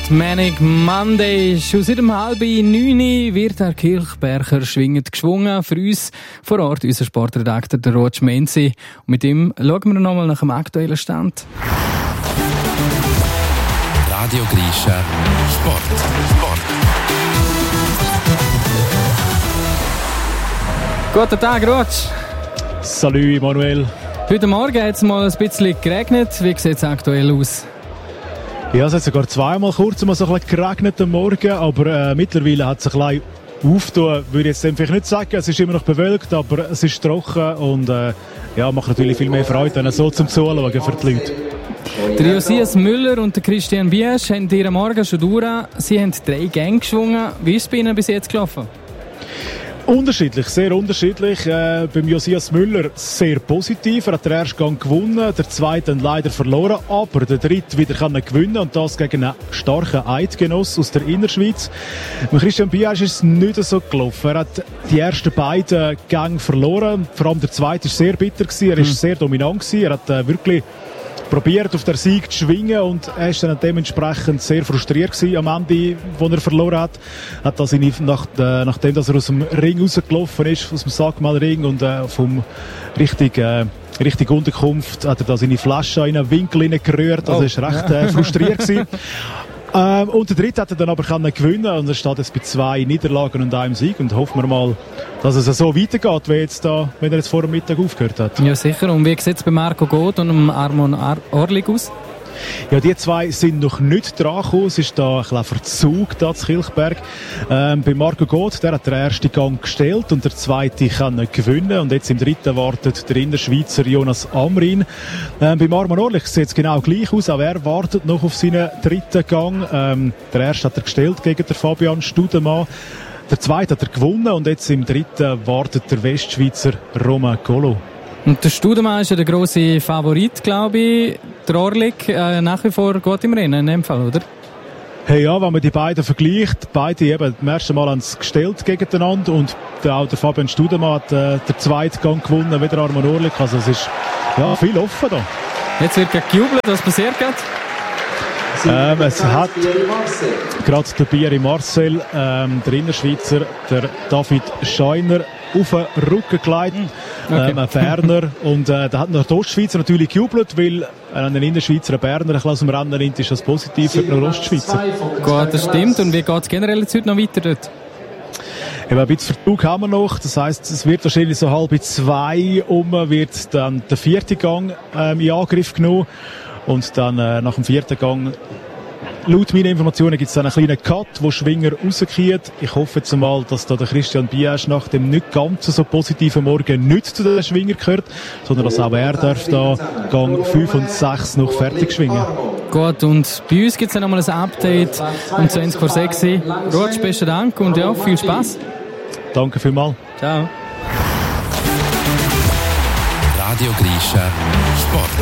heisst Manic Monday. Schon seit 8:30 wird der Kilchberger schwingend geschwungen. Für uns vor Ort unser Sportredakteur, der Roger Menzi. Und mit ihm schauen wir nochmal nach dem aktuellen Stand. Radio Grischa Sport. Guten Tag, Roger. Salut, Manuel. Heute Morgen hat es mal ein bisschen geregnet. Wie sieht es aktuell aus? Ja, es hat sogar zweimal kurz mal so ein bisschen geregnet am Morgen, aber mittlerweile hat es ein bisschen aufgetan. Würde ich jetzt vielleicht nicht sagen, es ist immer noch bewölkt, aber es ist trocken und macht natürlich viel mehr Freude, wenn so zum Zuschauen für die Leute. Der Josias Müller und der Christian Biesch haben ihren Morgen schon durch. Sie haben 3 Gänge geschwungen. Wie ist es bei Ihnen bis jetzt gelaufen? Unterschiedlich, sehr unterschiedlich. Beim Josias Müller sehr positiv. Er hat den ersten Gang gewonnen, der zweiten leider verloren, aber der dritte wieder kann gewinnen und das gegen einen starken Eidgenoss aus der Innerschweiz. Mit Christian Biesch ist es nicht so gelaufen. Er hat die ersten beiden Gänge verloren, vor allem der zweite war sehr bitter gewesen. Er war sehr dominant gewesen. Er hat wirklich probiert, auf den Sieg zu schwingen und er ist dann dementsprechend sehr frustriert gewesen am Ende, wo er verloren hat. Hat das nachdem dass er aus dem Ring rausgelaufen ist, aus dem Sackmalring und vom richtige Unterkunft, hat er da seine Flasche in einen Winkel gerührt. Also er war recht frustriert gewesen. Und der dritte hat er dann aber gewinnen und er steht jetzt bei 2 Niederlagen und einem Sieg und hoffen wir mal, dass es so weitergeht, wie jetzt da, wenn er jetzt vor dem Mittag aufgehört hat. Ja, sicher. Und wie sieht es bei Marco Goth und Armon Orlik aus? Ja, die 2 sind noch nicht dran gekommen. Es ist da ein kleiner Verzug da zu Kilchberg. Bei Marco Goth, der hat den ersten Gang gestellt und der zweite kann gewinnen. Und jetzt im dritten wartet der Innerschweizer Jonas Amrin. Bei Armon Orlik sieht es genau gleich aus. Auch er wartet noch auf seinen dritten Gang. Der erste hat er gestellt gegen den Fabian Studemann. Der zweite hat er gewonnen und jetzt im dritten wartet der Westschweizer Romain Golo. Und der Studemann ist ja der grosse Favorit, glaube ich. Der Orlik nach wie vor gut im Rennen in dem Fall, oder? Hey, ja, wenn man die beiden vergleicht, beide eben zum ersten Mal haben sie gestellt gegeneinander und auch der Fabian Studemann hat den zweiten Gang gewonnen, wieder Armon Orlik. Also es ist ja viel offen da. Jetzt wird gejubelt, was passiert gerade? Es hat gerade der Bieri Marcel, der Innerschweizer, der David Scheiner, auf den Rücken geleitet, Berner. Und da hat noch der Ostschweizer natürlich gejubelt, weil ein Innerschweizer einen Berner ein bisschen aus dem Rennen nimmt, ist das positiv für den Ostschweizer. Gut, das stimmt. Und wie geht es generell jetzt heute noch weiter dort? Eben ein bisschen Verzug haben wir noch. Das heisst, es wird wahrscheinlich so 1:30 wird dann der 4. Gang in Angriff genommen. Und dann nach dem 4. Gang, laut meinen Informationen, gibt es dann einen kleinen Cut, wo Schwinger rausgehen. Ich hoffe jetzt mal, dass da der Christian Biesch nach dem nicht ganz so positiven Morgen nicht zu den Schwinger gehört, sondern dass auch er darf da Gang 5 und 6 noch fertig schwingen. Gut, und bei uns gibt es dann nochmal ein Update um 20:06 Uhr. Roger, besten Dank und ja, viel Spaß. Danke vielmals. Ciao. Radio Grischa Sport.